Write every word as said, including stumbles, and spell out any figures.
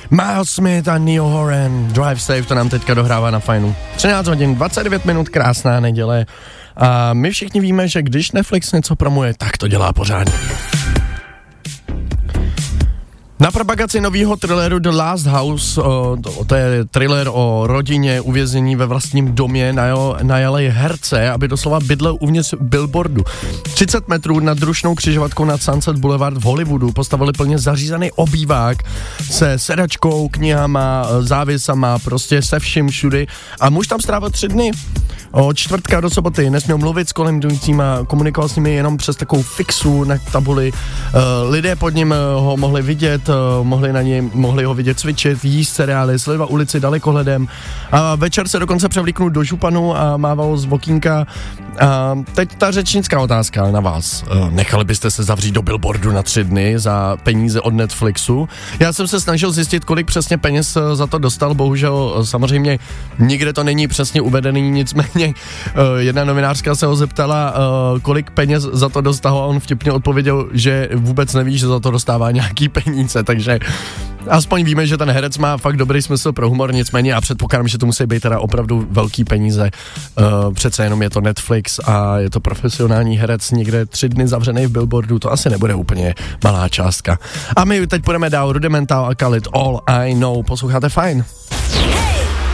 Miles Smith a Niall Horan, Drive Safe, to nám teďka dohrává na fajnu. třináct hodin, dvacet devět minut, krásná neděle. A my všichni víme, že když Netflix něco promuje, tak to dělá pořádně. Na propagaci nového thrilleru The Last House, o, to, to je thriller o rodině uvěznění ve vlastním domě, najal, najali herce, aby doslova bydlel uvnitř billboardu. třicet metrů nad rušnou křižovatkou nad Sunset Boulevard v Hollywoodu postavili plně zařízený obývák se sedačkou, knihama, závěsama, prostě se vším všudy a muž tam strávil tři dny. Od čtvrtka do soboty nesměl mluvit s koledujícíma, komunikoval s nimi jenom přes takovou fixu na tabuli. Uh, lidé pod ním ho mohli vidět, uh, mohli na něj, mohli ho vidět cvičit, jíst cereály, sledovat ulici dalekohledem. A večer se dokonce převlíknul do županu a mával z okýnka. A teď ta řečnická otázka na vás. Uh, nechali byste se zavřít do billboardu na tři dny za peníze od Netflixu? Já jsem se snažil zjistit, kolik přesně peněz za to dostal, bohužel samozřejmě nikde to není přesně uvedený, nicméně jedna novinářka se ho zeptala, kolik peněz za to dostal a on vtipně odpověděl, že vůbec neví, že za to dostává nějaký peníze, takže aspoň víme, že ten herec má fakt dobrý smysl pro humor, nicméně já předpokládám, že to musí být teda opravdu velký peníze, přece jenom je to Netflix a je to profesionální herec někde tři dny zavřený v billboardu, to asi nebude úplně malá částka. A my teď půjdeme dál, Rudimental a Khalid, All I Know, posloucháte fajn.